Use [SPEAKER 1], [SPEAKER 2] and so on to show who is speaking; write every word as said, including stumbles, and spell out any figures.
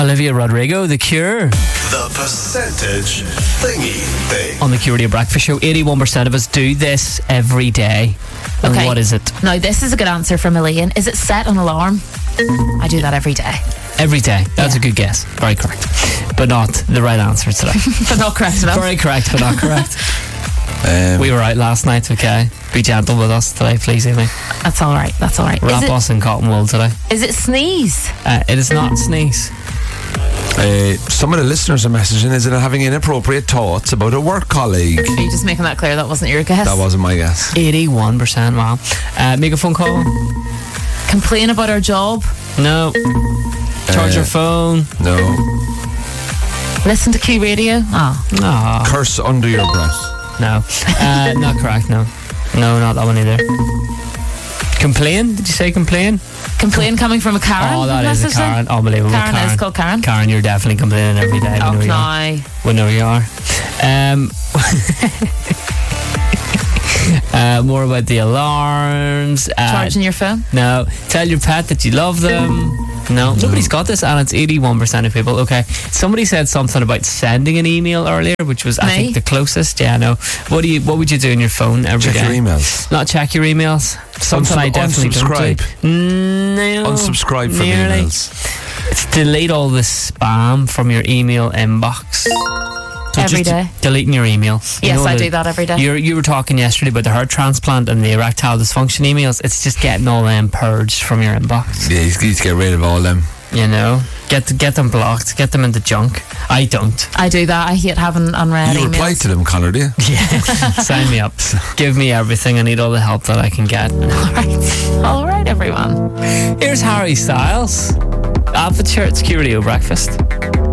[SPEAKER 1] Olivia Rodrigo, The Cure.
[SPEAKER 2] The percentage thingy thing.
[SPEAKER 1] On the Cure Radio Breakfast Show, eighty-one percent of us do this every day. And
[SPEAKER 3] Okay.
[SPEAKER 1] what is it?
[SPEAKER 3] Now, this is a good answer from Elaine. Is it set an alarm? I do that every day.
[SPEAKER 1] Every day. That's
[SPEAKER 3] Yeah.
[SPEAKER 1] a good guess. Very correct. But not the right answer today.
[SPEAKER 3] But not correct enough.
[SPEAKER 1] Very correct, but not correct.
[SPEAKER 4] Um,
[SPEAKER 1] We were out last night, okay? Be gentle with us today, please, Amy.
[SPEAKER 3] That's all right. That's all right.
[SPEAKER 1] Wrap
[SPEAKER 3] Is it,
[SPEAKER 1] us in cotton wool today.
[SPEAKER 3] is it sneeze?
[SPEAKER 1] Uh, it is not sneeze.
[SPEAKER 4] uh, some of the listeners are messaging, is it having inappropriate thoughts about a work colleague?
[SPEAKER 3] Are you just making that clear? That wasn't your guess.
[SPEAKER 4] That wasn't my guess.
[SPEAKER 1] eighty-one percent, wow. Uh, make a phone call?
[SPEAKER 3] Complain about our job.
[SPEAKER 1] No. Charge
[SPEAKER 4] Uh,
[SPEAKER 1] your phone?
[SPEAKER 4] No.
[SPEAKER 3] Listen to Q Radio. Oh,
[SPEAKER 1] No.
[SPEAKER 4] Curse under your breath.
[SPEAKER 1] No. Uh, not correct, no. No, not that one either. Complain? Did you say complain?
[SPEAKER 3] complain coming from a Karen.
[SPEAKER 1] Oh, that is a
[SPEAKER 3] message then?
[SPEAKER 1] Karen. Unbelievable.
[SPEAKER 3] Karen,
[SPEAKER 1] Karen
[SPEAKER 3] is called Karen.
[SPEAKER 1] Karen, you're definitely complaining every day.
[SPEAKER 3] Oh,
[SPEAKER 1] we know you
[SPEAKER 3] no.
[SPEAKER 1] are. We know you are. Um, uh, more about the alarms. Uh,
[SPEAKER 3] Charging your phone.
[SPEAKER 1] No. Tell your pet that you love them. No. Nobody's got this, and it's eighty-one percent of people. Okay. Somebody said something about sending an email earlier, which was, I
[SPEAKER 3] Me?
[SPEAKER 1] think, the closest. Yeah, no. What do you? What would you do on your phone every day?
[SPEAKER 4] Check your emails.
[SPEAKER 1] Not check your emails. Something
[SPEAKER 4] Unsub-
[SPEAKER 1] I definitely
[SPEAKER 4] unsubscribe.
[SPEAKER 1] don't do. No.
[SPEAKER 4] Unsubscribe from
[SPEAKER 1] nearly.
[SPEAKER 4] emails.
[SPEAKER 1] It's delete all the spam from your email inbox. So
[SPEAKER 3] Every
[SPEAKER 1] just
[SPEAKER 3] day.
[SPEAKER 1] deleting your emails. You
[SPEAKER 3] Yes,
[SPEAKER 1] know
[SPEAKER 3] I
[SPEAKER 1] the-
[SPEAKER 3] do that every day.
[SPEAKER 1] You're, you were talking yesterday about the heart transplant and the erectile dysfunction emails. It's just getting all them purged from your inbox.
[SPEAKER 4] Yeah, you need to get rid of all them.
[SPEAKER 1] You know, get get them blocked, get them into junk. I don't.
[SPEAKER 3] I do that. I hate having unread
[SPEAKER 4] You
[SPEAKER 3] emails.
[SPEAKER 4] reply to them, Connor, do you?
[SPEAKER 1] Yeah, sign me up. Give me everything. I need all the help that I can get.
[SPEAKER 3] All right. All right, everyone.
[SPEAKER 1] Here's Harry Styles. Alpha Church Q Radio Breakfast.